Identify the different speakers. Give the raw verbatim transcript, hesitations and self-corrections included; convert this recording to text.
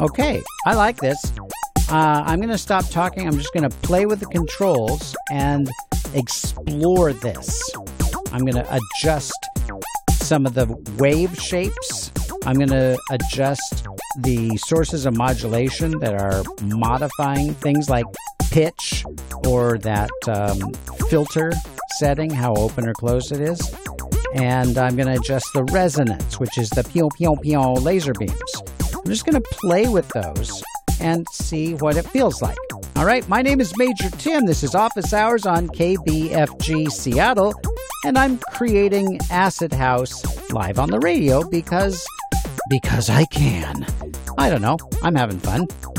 Speaker 1: Okay, I like this. Uh, I'm going to stop talking. I'm just going to play with the controls and explore this. I'm going to adjust some of the wave shapes. I'm going to adjust the sources of modulation that are modifying things like pitch or that um, filter setting, how open or closed it is. And I'm going to adjust the resonance, which is the pew, pew, pew laser beams. I'm just going to play with those and see what it feels like. All right, my name is Major Tim. This is Office Hours on K B F G Seattle, and I'm creating Acid House live on the radio because, because I can. I don't know. I'm having fun.